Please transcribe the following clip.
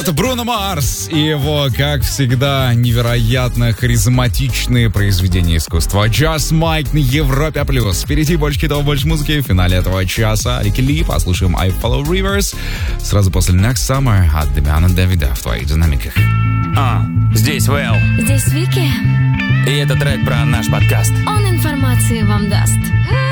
Это Бруно Марс и его, как всегда, невероятно харизматичные произведения искусства. Just Mike на Европе+. Впереди больше хитов, больше музыки. В финале этого часа Рики Ли послушаем I Follow Rivers. Сразу после Next Summer от Дамиана Дэвида в твоих динамиках. Здесь Вэл. Здесь Вики. И это трек про наш подкаст. Он информацию вам даст.